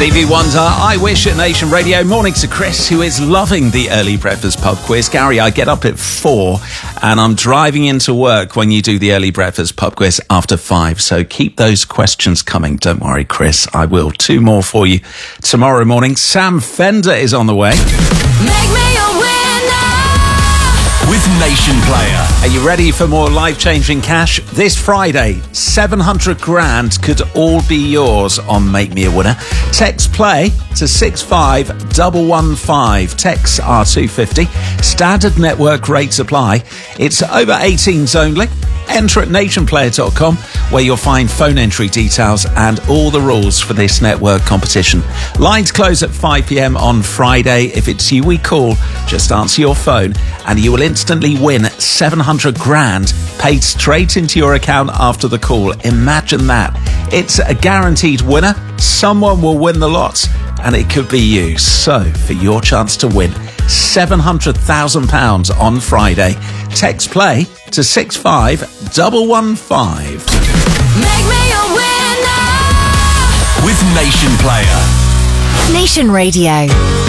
Stevie Wonder, I Wish at Nation Radio. Morning to Chris, who is loving the early breakfast pub quiz. Gary, I get up at 4 and I'm driving into work when you do the early breakfast pub quiz after 5. So keep those questions coming. Don't worry, Chris. I will. 2 more for you tomorrow morning. Sam Fender is on the way. Make me a winner with Nation Player. Are you ready for more life-changing cash? This Friday, 700 grand could all be yours on Make Me a Winner. Text play to 65115. Texts are $2.50. Standard network rates apply. It's over 18s only. Enter at nationplayer.com, where you'll find phone entry details and all the rules for this network competition. Lines close at 5 p.m. on Friday. If it's you we call, just answer your phone and you will instantly win 700 grand paid straight into your account after the call. Imagine that. It's a guaranteed winner. Someone will win the lot and it could be you. So, for your chance to win £700,000 on Friday, text play to 65115. Make me a winner with Nation Player. Nation Radio.